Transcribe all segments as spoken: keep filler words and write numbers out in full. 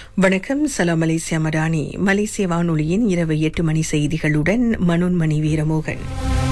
வணக்கம். சலாம் மலேசியா மடானி. மலேசிய வானொலியின் இரவு எட்டு மணி செய்திகளுடன் மனோன்மணி வீரமோகன்.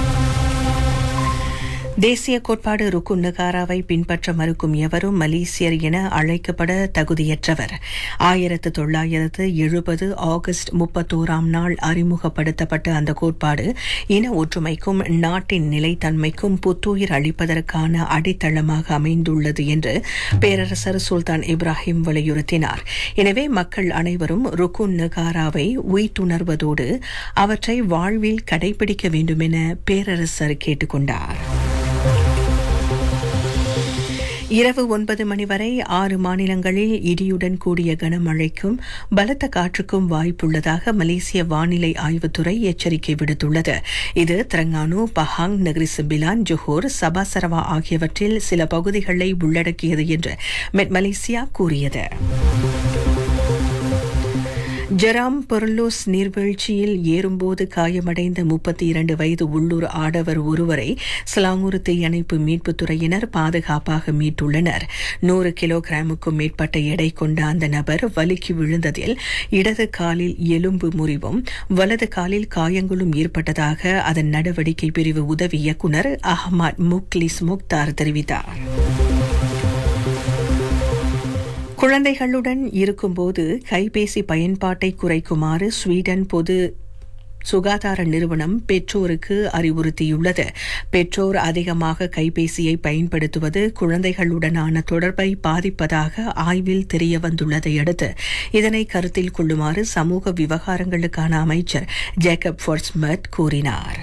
தேசிய கோட்பாடு ருக்குன் நகாராவை பின்பற்ற மறுக்கும் எவரும் மலேசியர் என அழைக்கப்பட தகுதியற்றவர். ஆயிரத்து தொள்ளாயிரத்து எழுபது ஆகஸ்ட் முப்பத்தோராம் நாள் அறிமுகப்படுத்தப்பட்ட அந்த கோட்பாடு இன ஒற்றுமைக்கும் நாட்டின் நிலைத்தன்மைக்கும் புத்துயிர் அளிப்பதற்கான அடித்தளமாக அமைந்துள்ளது என்று பேரரசர் சுல்தான் இப்ராஹிம் வலியுறுத்தினார். எனவே மக்கள் அனைவரும் ருக்குன் நகாராவை உய்த்துணர்வதோடு அவற்றை வாழ்வில் கடைபிடிக்க வேண்டுமென பேரரசர் கேட்டுக் கொண்டார். இரவு ஒன்பது மணி வரை ஆறு மாநிலங்களில் இடியுடன் கூடிய கனமழைக்கும் பலத்த காற்றுக்கும் வாய்ப்புள்ளதாக மலேசிய வானிலை ஆய்வுத்துறை எச்சரிக்கை விடுத்துள்ளது. இது Terengganu, Pahang, Negeri Sembilan, Johor, சபா சரவா ஆகியவற்றில் சில பகுதிகளை உள்ளடக்கியது என்று மெட் மலேசியா கூறியது. ஜெராம் பொர்லோஸ் நீர்வீழ்ச்சியில் ஏறும்போது காயமடைந்த முப்பத்தி இரண்டு வயது உள்ளூர் ஆடவர் ஒருவரை சிலாங்கூர் தீயணைப்பு மீட்புத் துறையினர் பாதுகாப்பாக மீட்டுள்ளனர். நூறு கிலோகிராமுக்கும் மேற்பட்ட எடை கொண்ட அந்த நபர் வலிக்கு விழுந்ததில் இடது காலில் எலும்பு முறிவும் வலது காலில் காயங்களும் ஏற்பட்டதாக அதன் நடவடிக்கை பிரிவு உதவி இயக்குநர் அஹ்மத் முக்லிஸ் முக்தார் தெரிவித்தார். குழந்தைகளுடன் இருக்கும்போது கைபேசி பயன்பாட்டை குறைக்குமாறு ஸ்வீடன் பொது சுகாதார நிறுவனம் பெற்றோருக்கு அறிவுறுத்தியுள்ளது. பெற்றோர் அதிகமாக கைபேசியை பயன்படுத்துவது குழந்தைகளுடனான தொடர்பை பாதிப்பதாக ஆய்வில் தெரியவந்துள்ளதை அடுத்து இதனை கருத்தில் கொள்ளுமாறு சமூக விவகாரங்களுக்கான அமைச்சர் ஜேக்கப் ஃபோர்ஸ்மத் கூறினார்.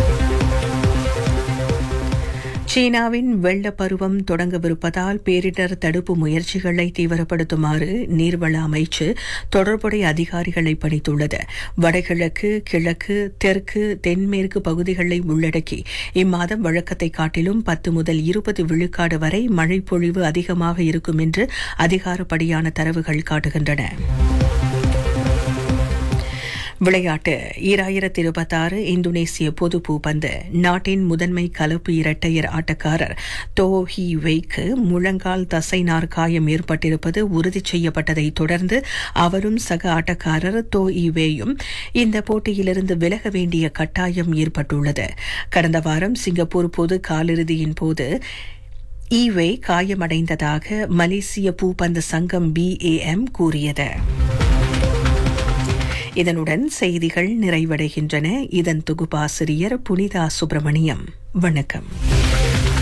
சீனாவின் வெள்ளப்பருவம் தொடங்கவிருப்பதால் பேரிடர் தடுப்பு முயற்சிகளை தீவிரப்படுத்துமாறு நீர்வள அமைச்சு தொடர்புடைய அதிகாரிகளை பணித்துள்ளது. வடகிழக்கு, கிழக்கு, தெற்கு, தென்மேற்கு பகுதிகளை உள்ளடக்கி இம்மாதம் வழக்கத்தை காட்டிலும் பத்து முதல் இருபது விழுக்காடு வரை மழைப்பொழிவு அதிகமாக இருக்கும் என்று அதிகாரப்படியான தரவுகள் காட்டுகின்றன. விளையாட்டு. ஈராயிரத்தி இருபத்தாறு இந்தோனேசிய பொது பூப்பந்து நாட்டின் முதன்மை கலப்பு இரட்டையர் ஆட்டக்காரர் தோ ஹி வெய்க்கு முழங்கால் தசைநார் காயம் ஏற்பட்டிருப்பது உறுதி செய்யப்பட்டதை தொடர்ந்து அவரும் சக ஆட்டக்காரர் தோ இவேயும் இந்த போட்டியிலிருந்து விலக வேண்டிய கட்டாயம் ஏற்பட்டுள்ளது. கடந்த வாரம் சிங்கப்பூர் பொது காலிறுதியின் போது ஈவே காயமடைந்ததாக மலேசிய பூப்பந்து சங்கம் பி ஏ எம் கூறியது. இதனுடன் செய்திகள் நிறைவடைகின்றன. இதன் தொகுப்பாசிரியர் புனிதா சுப்பிரமணியம். வணக்கம்.